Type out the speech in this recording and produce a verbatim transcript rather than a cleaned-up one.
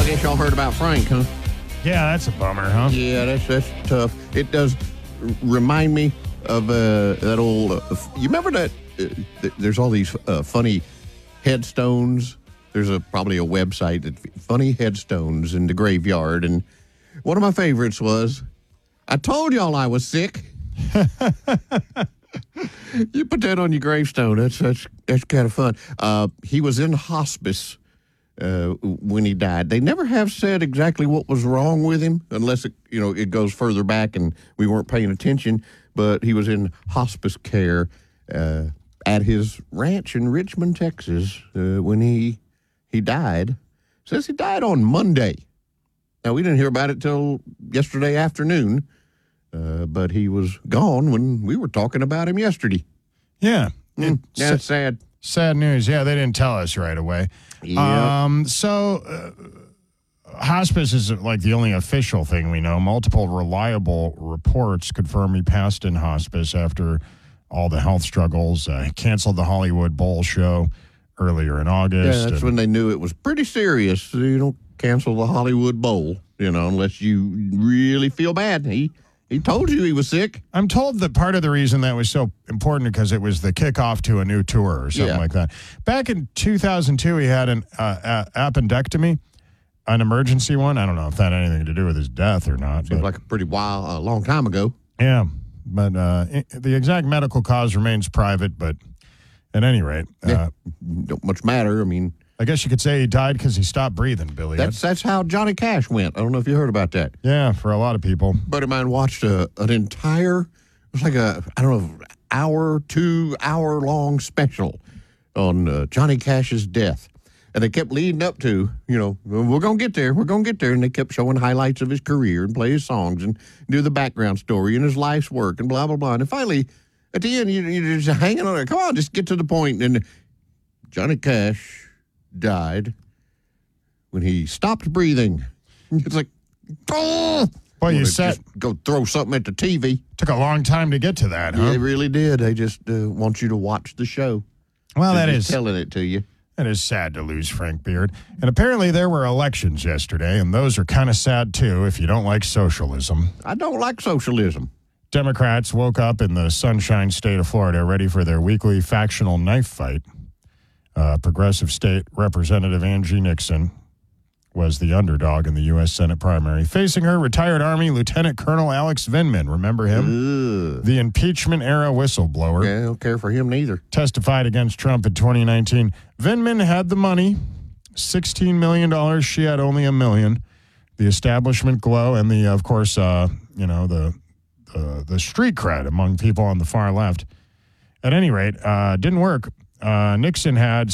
guess y'all heard about Frank, huh? Yeah, that's a bummer, huh? Yeah, that's that's tough. It does r- remind me of uh, that old. Uh, f- you remember that? Uh, th- there's all these uh, funny headstones. There's a probably a website that funny headstones in the graveyard, and one of my favorites was, "I told y'all I was sick." You put that on your gravestone. That's that's that's kind of fun. Uh, he was in hospice uh, when he died. They never have said exactly what was wrong with him, unless it you know it goes further back and we weren't paying attention. But he was in hospice care uh, at his ranch in Richmond, Texas, uh, when he he died. Says he died on Monday. Now we didn't hear about it till yesterday afternoon. Uh, but he was gone when we were talking about him yesterday. Yeah. Mm, yeah, it's sad. Sad news. Yeah, they didn't tell us right away. Yeah. Um, so uh, hospice is like the only official thing we know. Multiple reliable reports confirm he passed in hospice after all the health struggles. Uh, he canceled the Hollywood Bowl show earlier in August. Yeah, that's and, when they knew it was pretty serious. You don't cancel the Hollywood Bowl, you know, unless you really feel bad. He He told you he was sick. I'm told that part of the reason that was so important because it was the kickoff to a new tour or something Yeah. like that. Back in two thousand two, he had an uh, a- appendectomy, an emergency one. I don't know if that had anything to do with his death or not. Seems But, like a pretty while, a long time ago. yeah, but uh, i the exact medical cause remains private. But at any rate, uh, Yeah. Don't much matter. I mean, I guess you could say he died because he stopped breathing, Billy. that's that's how Johnny Cash went. I don't know if you heard about that. Yeah, for a lot of people. A buddy of mine watched a, an entire, it was like a, I don't know, hour, two hour long special on uh, Johnny Cash's death. And they kept leading up to, you know, we're going to get there, we're going to get there. And they kept showing highlights of his career and play his songs and do the background story and his life's work and blah, blah, blah. And finally, at the end, you, you're just hanging on there. Come on, just get to the point. And Johnny Cash died when he stopped breathing. It's like, oh! Well, you Well, said just go throw something at the T V. took a long time to get to that, huh? Yeah, it really did. They just uh, want you to watch the show. Well, They're that just is telling it to you. It is sad to lose Frank Beard. And apparently there were elections yesterday, and those are kind of sad, too, if you don't like socialism. I don't like socialism. Democrats woke up in the sunshine state of Florida ready for their weekly factional knife fight. Uh, Progressive State Representative Angie Nixon was the underdog in the U S Senate primary, facing her retired Army Lieutenant Colonel Alex Vindman. Remember him? Ugh. The impeachment-era whistleblower. Yeah, I don't care for him neither. Testified against Trump in twenty nineteen. Vindman had the money, sixteen million dollars. She had only a million. The establishment glow and the, of course, uh, you know, the, the the street cred among people on the far left. At any rate, uh, didn't work. Uh, Nixon had